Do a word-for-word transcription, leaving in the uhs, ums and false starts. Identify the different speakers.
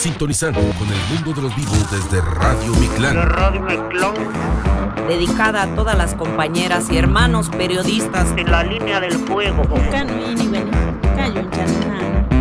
Speaker 1: sintonizando con el mundo de los vivos desde Radio Mictlán.
Speaker 2: La Radio Mictlán,
Speaker 3: dedicada a todas las compañeras y hermanos periodistas
Speaker 2: en la línea del fuego.
Speaker 4: Kanu ini bani, kayun chanana.